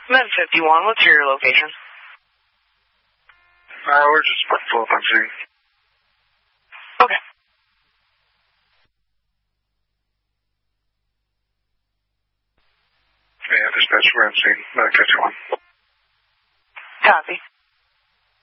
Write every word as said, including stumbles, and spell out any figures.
Med fifty-one, what's your location? Uh, we're just full up on scene. Okay. Yeah, dispatch, we're on scene. Med fifty-one. Copy.